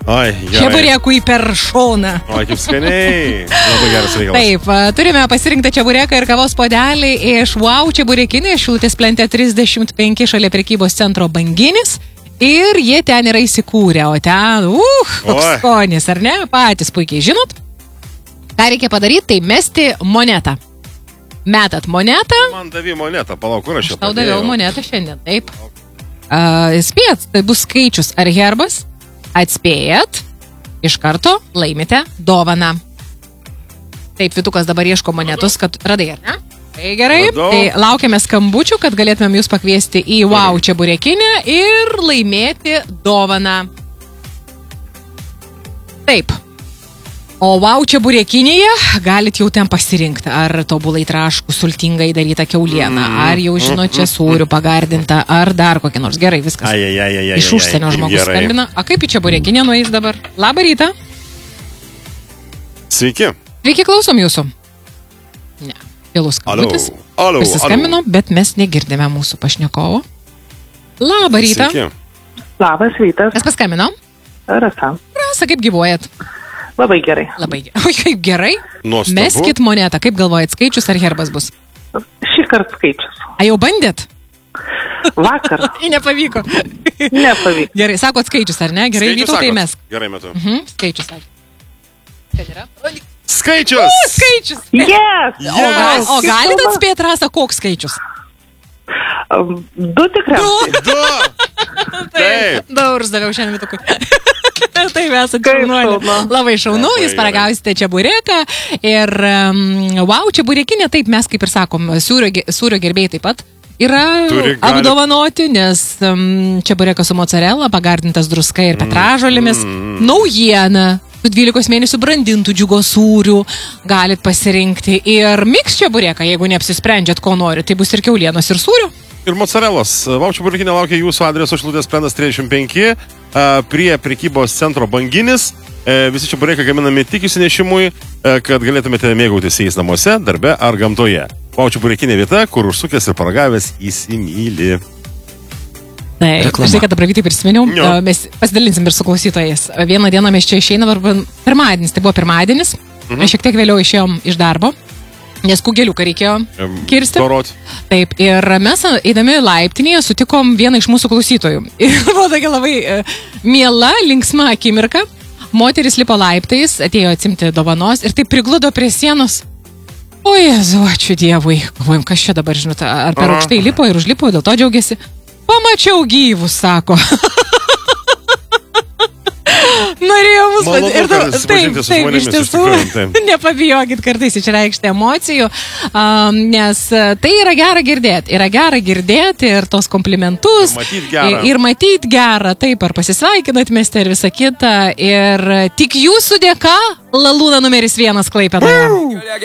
Oi, čeburekų į per šoną. Oi, kaip skaniai. Labai geras reikalas. Taip, turime pasirinktą čebureką ir kavos podelį iš Wow čeburekinė, Šilutės plente 35 šalia prekybos centro Banginis. Ir jie ten yra įsikūrę, o ten, koks skonis, ar ne? Patys puikiai žinot. Ką reikia padaryti, tai mesti monetą. Metat monetą. Man davė monetą, palauk, kur aš čia padėjau. Tau daviau monetą šiandien, taip. Spėjat, tai bus skaičius ar herbas. Atspėjat, iš karto laimite dovaną. Taip, Vytukas dabar ieško monetus, kad radai, ar ne? Tai gerai, tai laukiame skambučių, kad galėtumėm jūs pakviesti į Wow čeburekinę ir laimėti dovaną. Taip. O Wow čeburekinėje galit jau ten pasirinkti, ar tobulai traškų sultingai darytą kiaulieną, ar jau žinot čia sūrių pagardintą, ar dar kokį nors. Gerai, viskas. Iš užsienio žmogus skambina. A kaip į čeburekinę nueis dabar? Labą rytą. Sveiki. Sveiki, klausom jūsų. Ne, tylus skambutis. Prisiskambino, bet mes negirdime mūsų pašnekovo. Labą rytą. Sveiki. Labas rytas. Kas paskambino? Rasa. Rasa, kaip gyvuojat? Labai gerai. Labai gerai. Oi, kaip gerai. Nuostabu. Meskit monetą. Kaip galvojat, skaičius ar herbas bus? Šį kartą skaičius. A jau bandėt? Vakar. Nepavyko. Nepavyko. Gerai, sakot skaičius, ar ne? Gerai, Vytautai mesk. Gerai, metu. Skaičius. Ten yra? Skaičius! Skaičius! Yes! O galit atspėti, Rasa, koks skaičius? 2 tikriausiai. 2! Taip. Daug uždaviau šiandien Vytukui. Taip, esate šaunuolė. Labai šaunu, jūs paragausite čebureką. Ir Wow čeburekinė, taip mes kaip ir sakom, sūrio gerbėjai taip pat yra apdovanoti, nes čeburekas su mozzarella, pagardintas druska ir petražolėmis. Naujiena. 12 mėnesių brandintų džiugo sūrių galit pasirinkti. Ir miks čebureką, jeigu neapsisprendžiat, ko nori, tai bus ir kiaulienos, ir sūrių. Ir mozzarellos. Wow čeburekinė laukia jūsų adreso Šilutės plentas 35 prie prekybos centro Banginis. Visi čeburekai gaminami tik įsinešimui, kad galėtumėte mėgautis jais namuose, darbe ar gamtoje. Wow čeburekinė vieta, kur užsukęs ir paragavęs įsimyli. Taip, žinai, kad dabar Vytai prisiminiau, mes pasidalinsim ir su klausytojais. Vieną dieną mes čia išeinam, pirmadienis, tai buvo pirmadienis, mes šiek tiek vėliau išėjom iš darbo, nes kugeliuką reikėjo kirsti. Taip, ir mes eidami laiptinėje sutikom vieną iš mūsų klausytojų. Ir buvo tokia labai miela, linksma akimirka. Moteris lipo laiptais, atėjo atsimti dovanos ir taip prigludo prie sienos. O Jėzu, ačiū Dievui. Galvojom, kas čia dabar, žinot, ar per aukštai lipo ir užlipo, dėl to džiaugiasi. Pamačiau gyvus, sako. Norėjau mus taip, iš tiesų, nepabijokit kartais išreikšti emocijų, nes tai yra gera girdėti. Yra gera girdėti ir tos komplimentus. Ir matyti gerą, taip, ar pasisveikinat mieste ir visą kitą. Ir tik jūsų dėka Lalūna numeris 1 Klaipėdoje.